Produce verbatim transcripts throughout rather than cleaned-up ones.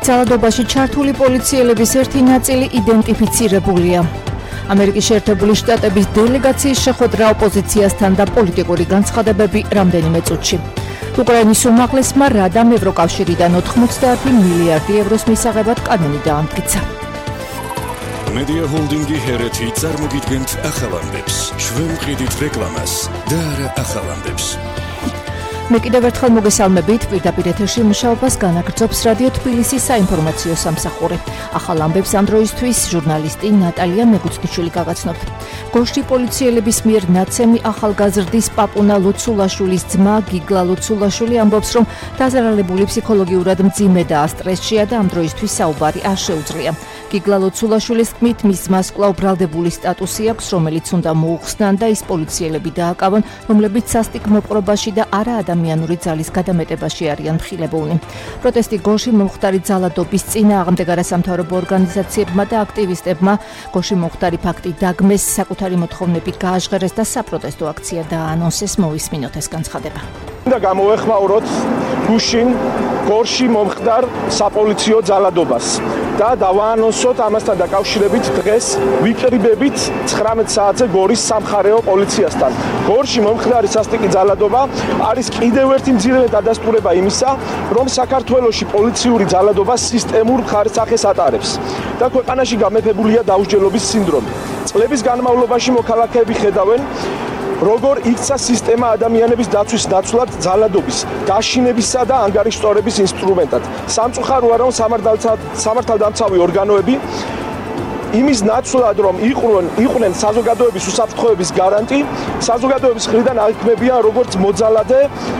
ძალადობაში ჩართული პოლიციელების ერთი ნაწილი იდენტიფიცირებულია. ამერიკის შეერთებული შტატების დელეგაციის შეხვედრა ოპოზიციასთან და პოლიტიკური განცხადებები რამდენიმე წუთში. უკრაინის უმაღლესმა რადამ ევროკავშირიდან ოთხმოცდაათი მილიარდი ევროს მისაღებად კანონი დაამტკიცა. მედია ჰოლდინგი ჰერეთი წარმოგიდგენთ ახალამდებს. ჩვენ ვყიდით რეკლამას და არა ახალამდებს. მე კიდევ ერთხელ მოგესალმებით, პირდაპირ ეთერში მუშაობას განაგრძობს რადიო თბილისის საინფორმაციო სამსახური. ახალ ამბებს ამ დროისთვის ჟურნალისტი ნატალია მეგუცნიშვილი გაგაცნობთ. გოშში პოლიციელების მიერ ნაცემი ახალგაზრდის პაპუნა ლოცულაშვილის ძმა გიგლა ლოცულაშვილი ამბობს, რომ დაზარალებული ფსიქოლოგიურად მძიმე და სტრესშია და ამ დროისთვის საუბარი არ შეუძლია. გიგლა ლოცულაშვილის თქმით, მის ძმას კვლავ ბრალდებული სტატუსი აქვს, რომელიც უნდა მოუხსნან და ის პოლიციელები დააკავონ, რომლებიც სასტიკმოპყრობაში და არა ადამიანური ძალის გადამეტებაში არიან მხილებულნი. პროტესტი გოშში მომხდარი ძალადობის წინააღმდეგ არასამთავრობო ორგანიზაციებმა და აქტივისტებმა გოშში მომხდარი ფაქტი დაგმეს, საკუთარი მოთხოვნები გააჟღერეს და საპროტესტო აქცია დააანონსეს. მოვისმინოთ ეს განცხადება. და გამოეხმაუროთ გუშინ გორში მომხდარ საპოლიციო ძალადობას და დავაანონსოთ ამასთან დაკავშირებით დღეს ვიკრიბებით ცხრამეტ საათზე გორის სამხარეო პოლიციასთან. გორში მომხდარი სასტიკი ძალადობა არის კიდევ ერთი მძიმე დადასტურება იმისა, რომ საქართველოში პოლიციური ძალადობა სისტემურ ხარისხს ატარებს და ქვეყანაში გამეფებულია დაუსჯელობის სინდრომი. წლების განმავლობაში მოქალაქეები ხედავენ როგორ იქცა სისტემა ადამიანების დაცვის ნაცვლად ძალადობის, დაშინებისა და ანგარიშწორების ინსტრუმენტად. სამწუხაროა, რომ სამართალდამცავი ორგანოები იმის ნაცვლად, რომ იყვნენ იყვნენ საზოგადოების უსაფრთხოების გარანტი, საზოგადოების მხრიდან აღიქმებიან როგორც მოძალადე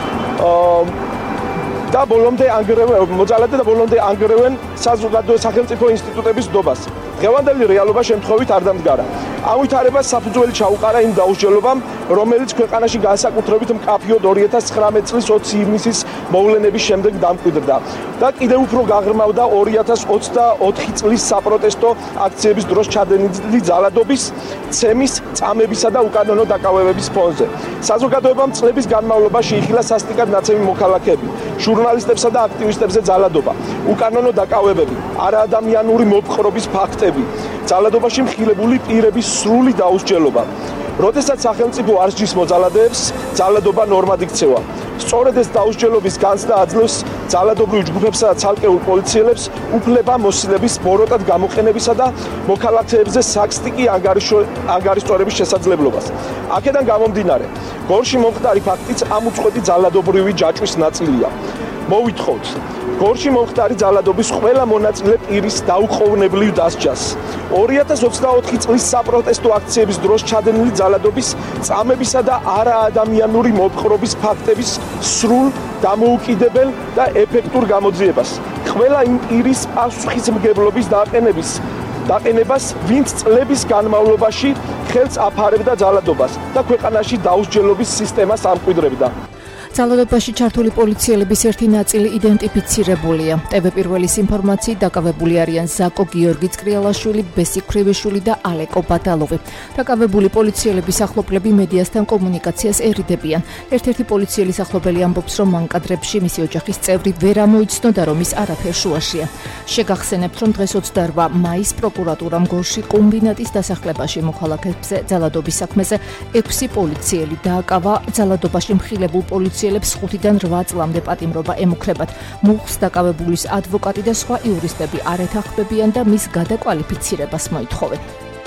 და ბოლომდე ანგრევენ მოძალადე და ბოლომდე ანგრევენ საზოგადოების სახელმწიფო ინსტიტუტების დობას. დღევანდელი რეალობა შემთხვევით არ დამდგარა. ამ ვითარებას საფუძველი ჩაუყარა იმ დაუსჯელობამ, რომელიც ქვეყანაში განსაკუთრებით მკაფიოდ ორი ათას ცხრამეტ წლის ოცი ივნისის მოვლენების შემდეგ დამკვიდრდა და კიდევ უფრო გაღრმავდა ორი ათას ოცდაოთხი წლის საპროტესტო აქციების დროს ჩადენილი ძალადობის, ცემის, წამებისა და უკანონო დაკავებების ფონზე. საზოგადოებამ წლების განმავლობაში იხილა სასტიკად ნაცემი მოქალაქეები, ჟურნალისტებსა და აქტივისტებზე ძალადობა, უკანონო დაკავებები, არაადამიანური მოპყრობის ფაქტები, ძალადობაში მხილებული პირების სრული დაუსჯელობა. როდესაც სახელმწიფო არ სჯის მოძალადეებს, ძალადობა ნორმად იქცევა. სწორედ ეს დაუსჯელობის განცდა აძლევს ძალადობრივ ჯგუფებსა და ცალკეულ პოლიციელებს უფლება მოსილების, ბოროტად გამოყენებისა და მოქალაქეებზე სასტიკი ანგარიშწორების შესაძლებლობას. აქედან გამომდინარე, გორში მომხდარი ფაქტიც ამ უწყვეტი ძალადობრივი ჯაჭვის ნაწილია. მოვითხოვთ გორში მომხდარი ძალადობის ყველა მონაწილე პირის დაუყოვნებლივ დასჯას. ორი ათას ოცდაოთხი წლის საპროტესტო აქციების დროს ჩადენილი ძალადობის, წამებისა და არაადამიანური მოპყრობის ფაქტების სრულ, დამოუკიდებელ და ეფექტურ გამოძიებას. ყველა იმ პირის პასუხისმგებლობის დაყენების დაყენებას, ვინც წლების განმავლობაში ხელს აფარებდა ძალადობას და ქვეყანაში დაუსჯელობის სისტემას ამკვიდრებდა. ძალადობაში ჩართული პოლიციელების ერთი ნაწილი იდენტიფიცირებულია. ტევ პირველის ინფორმაციით დაკავებული არიან ზაკო გიორგი წკრიალაშვილი, ბესი ქრივიშვილი და ალეკო ბადალოვი. დაკავებული პოლიციელების ახლობლები მედიასთან კომუნიკაციას ერიდებიან. ერთ-ერთი პოლიციელის ახლობელი ამბობს, რომ მან კადრებში მისი ოჯახის წევრი ვერ ამოიცნოდა, რომ ის არაფერ შუაშია. შეგახსენებთ, რომ დღეს ოცდაორმა მაისს პროკურატურამ გორში კომბინატის დასახლებაში მოქალაქეებზე ძალადობის საქმეზე ექვსი პოლიციელი დააკავა. ძალადობაში მხილებულ პოლიციელებს ხუთიდან რვა წლამდე პატიმრობა ემუქრებათ. მუხს დაკავებულის ადვოკატი და სხვა იურისტები არ ეთანხმებიან და მის გადაკვალიფიცირებას მოითხოვენ.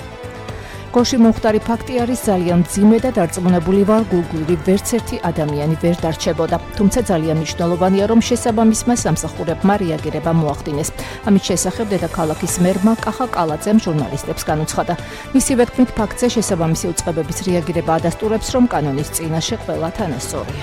გორში მომხდარი ფაქტი არის ძალიან მძიმე და დარწმუნებული ვარ, გულგული ვერც ერთი ადამიანი ვერ დარჩებოდა. თუმცა ძალიან მნიშვნელოვანია, რომ შესაბამისმა სამსახურებმა რეაგირება მოახდინეს. ამის შესახებ დედაქალაქის მერმა კახა კალაძემ ჟურნალისტებს განუცხადა. მისივე თქმით, ფაქტზე შესაბამისი უწყებების რეაგირება ადასტურებს, რომ კანონის წინაშე ყველა თანასწორია.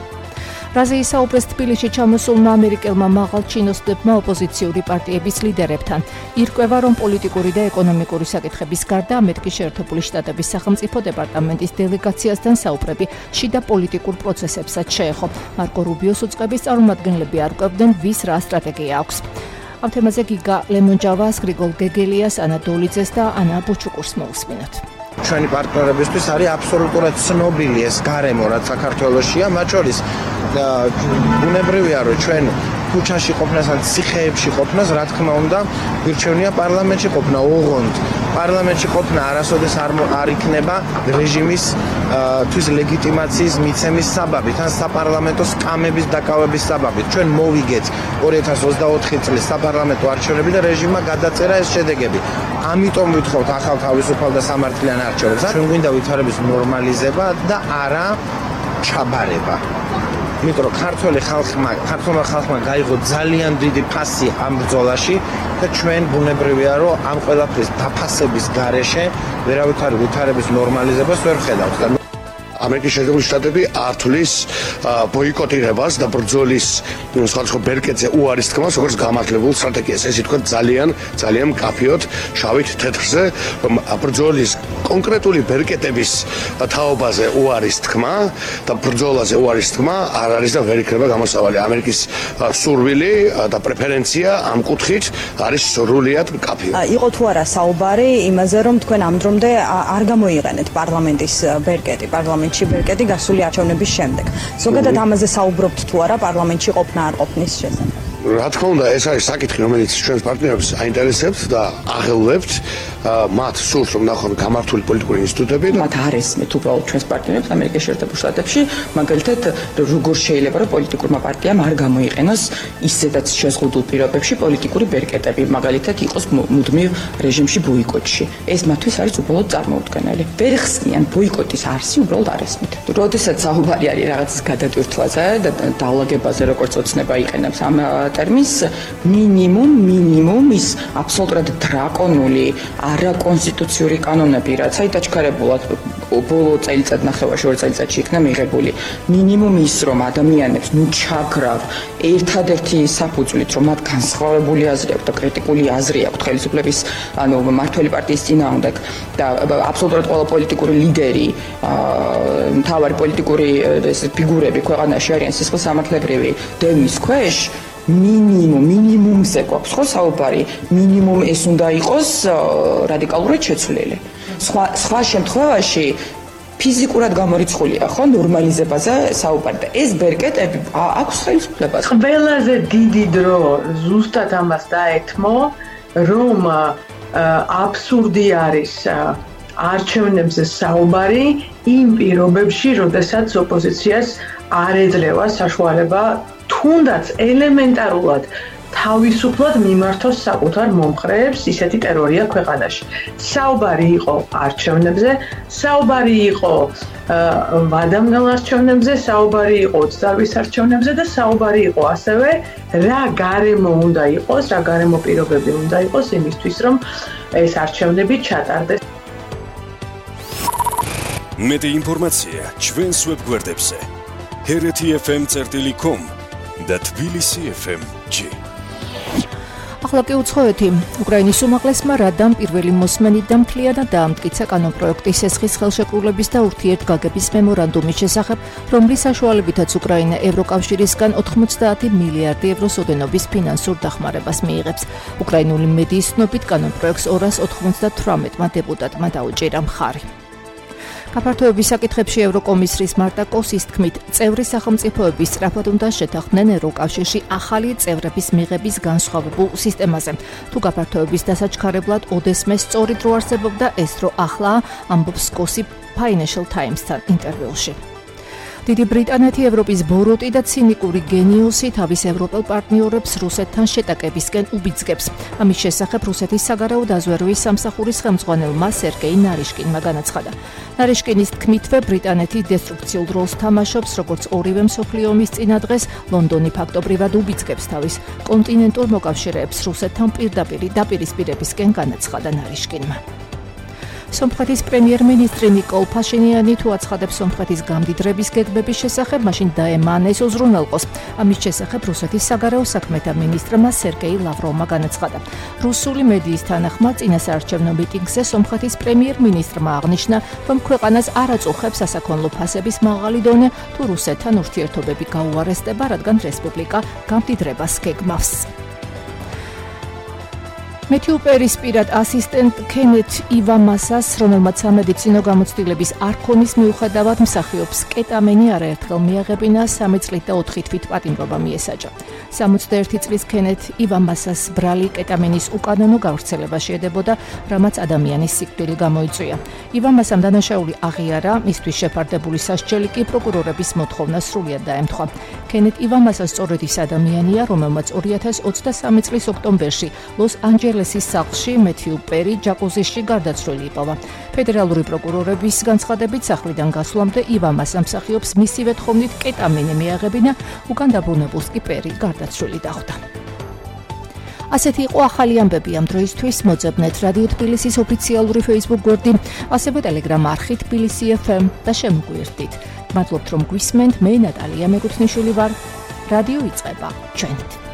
რაზე ისაუბრეს თბილისში ჩამოსულმა ამერიკელმა მაღალჩინოსნებმა ოპოზიციური პარტიების ლიდერებთან. ირკვევა, რომ პოლიტიკური და ეკონომიკური საკითხების გარდა ამერიკის შეერთებული შტატების სახელმწიფო დეპარტამენტის დელეგაციასთან საუბრები შიდა პოლიტიკურ პროცესებსაც შეეხო. მარკო რუბიოს უწყების წარმომადგენლები არ კვებდნენ, ვის რა სტრატეგია აქვს. ამ თემაზე გიგა ლემონჯავას, გრიგოლ გეგელიას, ანა დოლიძეს და ანა ბუჩუკურს მოვუსმინოთ. ჩვენი პარტნიორებისთვის არის აბსოლუტურად ცნობილი ეს გარემო, რაც საქართველოშია, მათ შორის ბუნებრივია, რომ ჩვენ ქუჩაში ყოფნას ან ციხეებში ყოფნას, რა თქმა უნდა, გვირჩევნია პარლამენტში ყოფნა, ოღონდ პარლამენტში ყოფნა არასოდეს არ არ იქნება რეჟიმის თვის ლეგიტიმაციის მიცემის საბაბით, ან საპარლამენტო სკამების დაკავების საბაბით. ჩვენ მოვიგეთ ორი ათას ოცდაოთხი წლის საპარლამენტო არჩევნები და რეჟიმმა გადაწერა ეს შედეგები. ამიტომ ვითხოვთ ახალ თავისუფალ და სამართლიან არჩევნებს. ჩვენ გვინდა ვითარების ნორმალიზება და არა ჩაბარება. იმიტომ რომ ქართველი ხალხმა, ქართულმა ხალხმა გაიღო ძალიან დიდი ფასი ამ ბრძოლაში და ჩვენ ბუნებრივია რომ ამ ყველაფრის დაფასების გარეშე ვერავითარი ვითარების ნორმალიზებას ვერ ხედავთ. ამერიკის შეერთებული შტატები ართulis ბოიკოტირებას და ბრძოლის სხვადასხვა ბერკეტზე უარის თქმას, როგორც გამართლებულ სტრატეგიას. ეს ითქვა ძალიან ძალიან მკაფიოდ შავით თეთრზე, რომ ბრძოლის კონკრეტული ბერკეტების თაობაზე უარის თქმა და ბრძოლაზე უარის თქმა არ არის და ვერ იქნება გამოსავალი. ამერიკის სურვილი და პრეფერენცია ამ კუთხით არის სრულიად მკაფიო. იყო თუ არა საუბარი იმაზე, რომ თქვენ ამ დრომდე არ გამოიყენეთ პარლამენტის ბერკეტი, პარლამენტში ბერკეტი გასული არჩევნების შემდეგ. ზოგადად ამაზე საუბრობთ თუ არა პარლამენტში ყოფნა არ ყოფნის შესახებ? რა თქმა უნდა, ეს არის საკითხი, რომელიც ჩვენს პარტნიორებს აინტერესებთ და აღელვებთ. მათ სურს რომ ნახონ გამართული პოლიტიკური ინსტიტუტები და მათ არ ესმით უბრალოდ ჩვენს პარტნიორებს ამერიკის შეერთებულ შტატებში, მაგალითად როგორ შეიძლება რომ პოლიტიკურმა პარტიამ არ გამოიყენოს ისედაც შეზღუდულ პირობებში პოლიტიკური ბერკეტები, მაგალითად იყოს მუდმივ რეჟიმში ბოიკოტში. ეს მათთვის არის უბრალოდ წარმოუდგენელი. ვერ ხსნიან ბოიკოტის არსი უბრალოდ არ ესმით. როდესაც საუბარი არის რაღაცის გადატვირთვაზე და დაალაგებაზე, როგორც ოცნება იყენებს ამ ტერმინს, მინიმუმ მინიმუმ ის აბსოლუტურად დრაკონული არაკონსტიტუციური კანონები, რაც აი დაჩქარებულად ბოლო წელიწად ნახევარში ორ წელიწადში იქნა მიღებული. მინიმუმ ის, რომ ადამიანებს ნუ ჩაგრავ ერთადერთი საფუძვლით, რომ მათ განსხვავებული აზრი აქვს და კრიტიკული აზრი აქვს ხელისუფლების, ანუ მმართველი პარტიის წინააღმდეგ და აბსოლუტურად ყველა პოლიტიკური ლიდერი, მთავარი პოლიტიკური ფიგურები ქვეყანაში არიან სისხლისამართლებრივი დევნის ქვეშ. მინიმუმ მინიმუმზე გვაქვს ხო საუბარი, მინიმუმ ეს უნდა იყოს რადიკალურად შეცვლილი. სხვა სხვა შემთხვევაში ფიზიკურად გამორიცხულია ხო ნორმალიზებაზე საუბარი და ეს ბერკეტები აქვს ხელისუფლებას. ყველაზე დიდი დრო ზუსტად ამას დაეთმო, რომ აბსურდი არის არჩევნებზე საუბარი იმ პირობებში, როდესაც ოპოზიციას არ ეძლევა საშუალება თუნდაც ელემენტარულად თავისუფლად მიმართოს საკუთარ მომხრეებს, ისეთი ტერორია ქვეყანაში. საუბარი იყო არჩევნებზე, საუბარი იყო ვადამგალ არჩევნებზე, საუბარი იყო ოცდარვის არჩევნებზე და საუბარი იყო ასევე რა გარემო უნდა იყოს, რა გარემო პირობები უნდა იყოს იმისთვის, რომ ეს არჩევნები ჩატარდეს. მეტი ინფორმაცია ჩვენს ვებგვერდებზე ჰერეთი ეფ ემ წერტილი კომ და თბილისი ეფ ემ ჯი. ახლა კი უცხოეთი. უკრაინის უმაღლესმა რადამ პირველი მოსმენით და მთლიანად დაამტკიცა კანონპროექტის ესხის ხელშეკრულების და ურთიერთგაგების მემორანდუმის შესახებ, რომლის საშუალებითაც უკრაინა ევროკავშირისგან ოთხმოცდაათი მილიარდი ევროს ოდენობის ფინანსურ დახმარებას მიიღებს. უკრაინული მედიის ცნობით კანონპროექტს ორას ოთხმოცდათვრამეტმა დეპუტატმა დაუჭირა მხარი. გაფართოების საკითხებში ევროკომისრის მარტა კოსის თქმით, წევრი სახელმწიფოები სწრაფად უნდა შეთანხმდნენ ევროკავშირში ახალი წევრების მიღების განსხვავებულ სისტემაზე. თუ გაფართოების დასაჩქარებლად ოდესმე სწორი დრო არსებობდა ეს დრო ახლა, ამბობს კოსი Financial Times-თან ინტერვიუში. დიდი ბრიტანეთი ევროპის ბოროტი და ცინიკური გენიოსი თავის ევროპელ პარტნიორებს რუსეთთან შეტაკებისკენ უბიძგებს. ამის შესახებ რუსეთის საგარეო დაზვერვის სამსახურის ხელმძღვანელმა სერგეი ნარიშკინმა განაცხადა. ნარიშკინის თქმითვე ბრიტანეთი დესტრუქციულ როლს თამაშობს, როგორც ორივე მსოფლიო ომის წინადღეს ლონდონი ფაქტობრივად უბიძგებს თავის კონტინენტურ მოკავშირეებს რუსეთთან პირდაპირი დაპირისპირებისკენ განაცხადა ნარიშკინმა. სომხეთის პრემიერ-მინისტრი ნიკოლ ფაშინიანი თუ აცხადებს სომხეთის გამდიდრების გეგმების შესახებ, მაშინ დაემანეს უზრუნველყოს. ამის შესახებ რუსეთის საგარეო საქმეთა მინისტრმა სერგეი ლავროვმა განაცხადა. რუსული მედიის თანახმად წინასაარჩევნო მიტინგზე სომხეთის პრემიერ-მინისტრმა აღნიშნა, რომ ქვეყანას არ აწუხებს სასაქონლო ფასების მაღალი დონე თუ რუსეთთან ურთიერთობები გაუარესდება, რადგან რესპუბლიკა გამდიდრებას გეგმავს. მეთიუ პერისპირად ასისტენტ კენეთ ივამასას, რომელმაც სამედიცინო გამოცდილების არ ქონის მიუხედავად მსახიობს კეტამენი არაერთხელ მიაღებინა, სამი წლით და ოთხი თვით პატიმრობა მიესაჯა. სამოცდაერთი წლის ქენეთ ივამასას ბრალი კეტამინის უკანონო გავრცელება შეედებოდა, რამაც ადამიანის სიკვდილი გამოიწვია. ივამასამ დანაშაული აღიარა, მისთვის შეფარდებული სასჯელი კი პროკურორების მოთხოვნა სრულიად დაემთხვა. ქენეთ ივამასა სწორედ ის ადამიანია, რომელმაც ორი ათას ოცდასამი წლის ოქტომბერში ლოს-ანჯელესის სახლში მეთიუ პერი ჯაკუზიში გარდაცვლილი იპოვა. ფედერალური პროკურორების განცხადებით სახლიდან გასვლამდე ივამასა მსახიობს მისივე თხოვნით კეტამინი მიაღებინა, უკან დაბრუნებულს კი პერი გარდაცვლილი დახვდა. ასეთი იყო ახალი ამბები ამ დროისთვის. მოძებნეთ რადიო თბილისის ოფიციალური Facebook გვერდი, ასევე Telegram არხი თბილისი ეფ ემ და შემოგვიერთდით. მადლობთ რომ გვისმენთ, მე ნატალია მეკუთვნიშვილი ვარ. რადიო იწყება ჩვენით.